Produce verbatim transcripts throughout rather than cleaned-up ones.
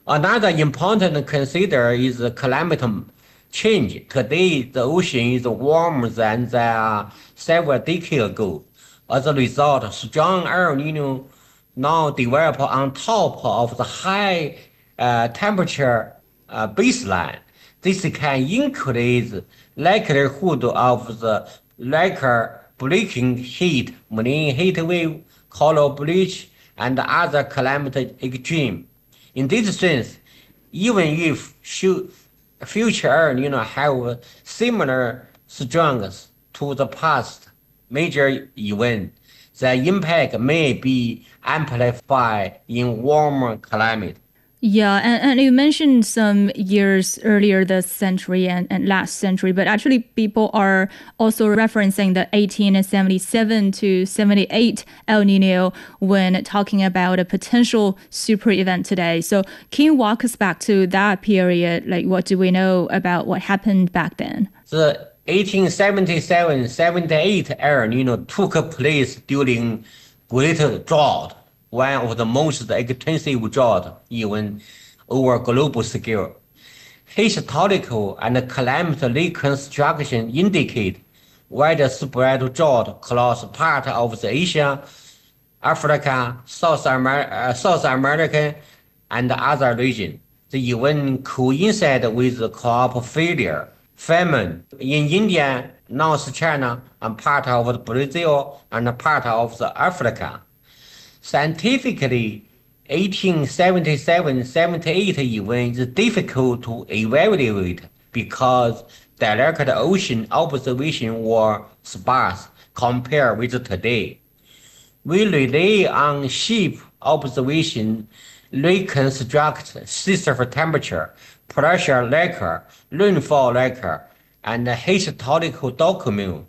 Another important to consider is the climate change. Today, the ocean is warmer than the several decades ago. As a result, strong El Nino now develop on top of the high uh, temperature uh, baseline. This can increase likelihood of the record-breaking heat, marine heat wave, coral bleach, and other climate extreme. In this sense, even if future El Nino have similar strengths to the past major event, the impact may be amplified in warmer climate. Yeah, and, and you mentioned some years earlier this century and, and last century, but actually people are also referencing the eighteen seventy-seven to seventy-eight El Nino when talking about a potential super event today. So can you walk us back to that period? Like, what do we know about what happened back then? The eighteen seventy-seven seventy-eight El Nino took place during Great Drought, one of the most extensive drought even over global scale. Historical and climate reconstruction indicate widespread drought across part of the Asia, Africa, South, Amer- uh, South America, and other regions. The event coincided with crop failure, famine in India, North China, and part of Brazil and part of the Africa. Scientifically, eighteen seventy-seven seventy-eight event is difficult to evaluate because direct ocean observation were sparse compared with today. We rely on ship observation, reconstruct surface temperature, pressure record, rainfall record, and historical document.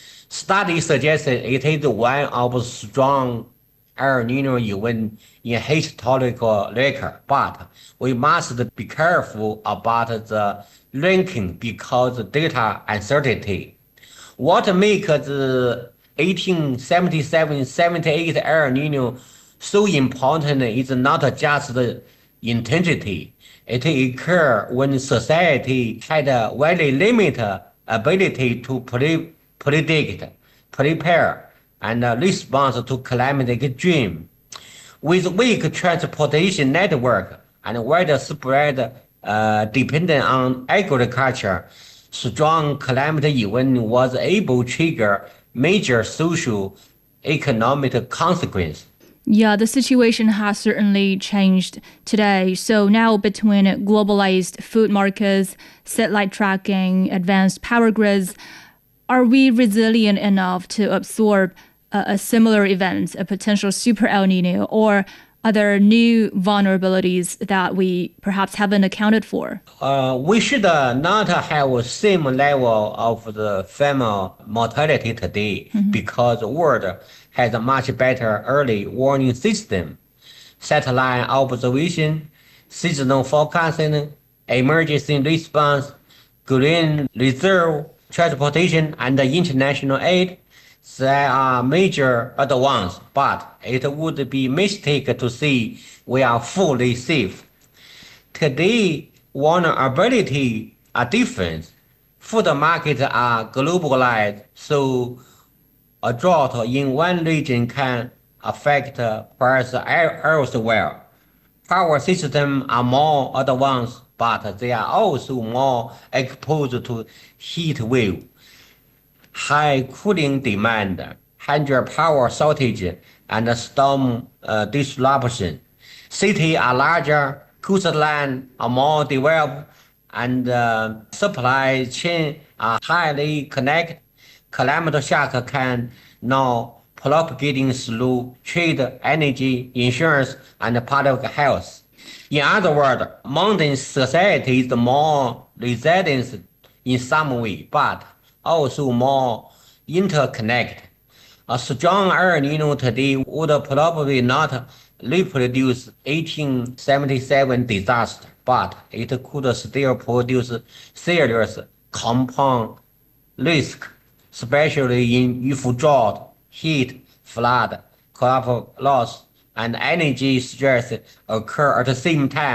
Study suggested it is one of strong El Nino event in historical record, but we must be careful about the ranking because data uncertainty. What makes the eighteen seventy-seven seventy-eight El Nino so important is not just the intensity. It occurs when society had a very limited ability to pre- predict, prepare, and respond to climate extreme. With weak transportation network and widespread uh, dependence on agriculture, strong climate event was able to trigger major social economic consequences. Yeah, the situation has certainly changed today. So now between globalized food markets, satellite tracking, advanced power grids, are we resilient enough to absorb a, a similar event, a potential super El Nino, or are there new vulnerabilities that we perhaps haven't accounted for? Uh, we should uh, not have the same level of the female mortality today because the world has a much better early warning system, satellite observation, seasonal forecasting, emergency response, green reserve, transportation, and international aid. There are major advances, but it would be mistake to say we are fully safe. Today, vulnerability are different. Food markets are globalized, so a drought in one region can affect prices elsewhere. Power systems are more advanced, but they are also more exposed to heat wave, high cooling demand, hydropower shortage, and storm uh, disruption. Cities are larger, coastline are more developed, and uh, supply chain are highly connected. Climate shock can now propagating through trade, energy, insurance, and public health. In other words, mountain society is more resilient in some way, but also more interconnected. A strong El Nino today would probably not reproduce eighteen seventy-seven disaster, but it could still produce serious compound risk, especially in if drought, heat, flood, crop loss, and energy stress occur at the same time.